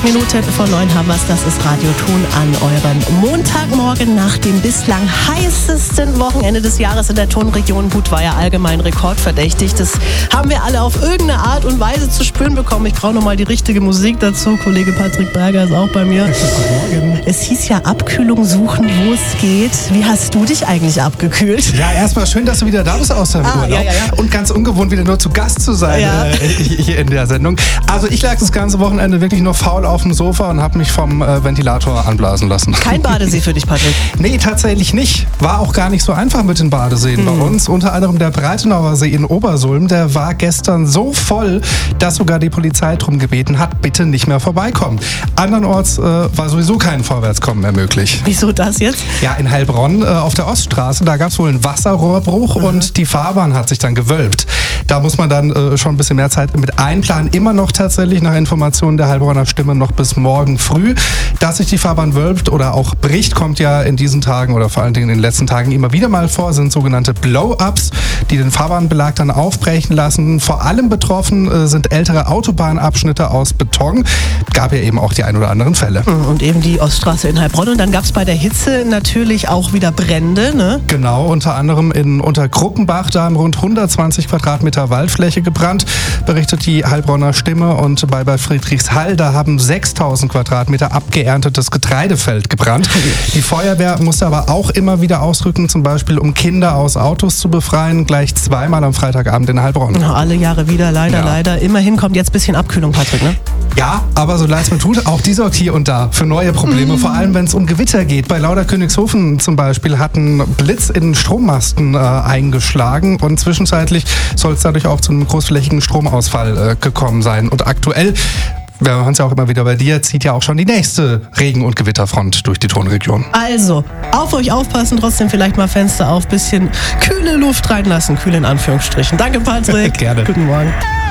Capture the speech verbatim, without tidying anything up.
Minuten vor neun haben wir's. Das ist Radio Ton an eurem Montagmorgen nach dem bislang heißesten Wochenende des Jahres in der Tonregion. Gut, war ja allgemein rekordverdächtig. Das haben wir alle auf irgendeine Art und Weise zu spüren bekommen. Ich brauche nochmal die richtige Musik dazu. Kollege Patrick Berger ist auch bei mir. Es hieß ja Abkühlung suchen, wo es geht. Wie hast du dich eigentlich abgekühlt? Ja, erstmal schön, dass du wieder da bist aus deinem ah, Urlaub. Ja, ja, ja. Und ganz ungewohnt, wieder nur zu Gast zu sein ja. äh, hier in der Sendung. Also ich lag das ganze Wochenende wirklich nur faul auf dem Sofa und habe mich vom äh, Ventilator anblasen lassen. Kein Badesee für dich, Patrick? Nee, tatsächlich nicht. War auch gar nicht so einfach mit den Badeseen mhm. bei uns. Unter anderem der Breitenauer See in Obersulm, der war gestern so voll, dass sogar die Polizei drum gebeten hat, bitte nicht mehr vorbeikommen. Andernorts äh, war sowieso kein Vorwärtskommen mehr möglich. Wieso das jetzt? Ja, in Heilbronn äh, auf der Oststraße, da gab es wohl einen Wasserrohrbruch mhm. und die Fahrbahn hat sich dann gewölbt. Da muss man dann äh, schon ein bisschen mehr Zeit mit einplanen. Immer noch tatsächlich nach Informationen der Heilbronner Stimme noch bis morgen früh. Dass sich die Fahrbahn wölbt oder auch bricht, kommt ja in diesen Tagen oder vor allen Dingen in den letzten Tagen immer wieder mal vor, sind sogenannte Blow-Ups, die den Fahrbahnbelag dann aufbrechen lassen. Vor allem betroffen äh, sind ältere Autobahnabschnitte aus Beton. Gab ja eben auch die ein oder anderen Fälle. Und eben die Oststraße in Heilbronn. Und dann gab es bei der Hitze natürlich auch wieder Brände, ne? Genau, unter anderem in Untergruppenbach, da haben rund hundertzwanzig Quadratmeter Waldfläche gebrannt, berichtet die Heilbronner Stimme. Und bei Bad Friedrichshall, da haben sechstausend Quadratmeter abgeerntetes Getreidefeld gebrannt. Die Feuerwehr musste aber auch immer wieder ausrücken, zum Beispiel um Kinder aus Autos zu befreien, gleich zweimal am Freitagabend in Heilbronn. Alle Jahre wieder, leider, ja. leider. Immerhin kommt jetzt ein bisschen Abkühlung, Patrick, ne? Ja, aber so leid es mir tut, auch die sorgt hier und da für neue Probleme, mhm. vor allem wenn es um Gewitter geht. Bei Lauderkönigshofen zum Beispiel hat ein Blitz in den Strommasten äh, eingeschlagen und zwischenzeitlich soll es dadurch auch zu einem großflächigen Stromausfall äh, gekommen sein. Und aktuell, wir hören es ja auch immer wieder bei dir, zieht ja auch schon die nächste Regen- und Gewitterfront durch die Tonregion. Also, auf euch aufpassen, trotzdem vielleicht mal Fenster auf, bisschen kühle Luft reinlassen, kühl in Anführungsstrichen. Danke, Patrick. Gerne. Guten Morgen.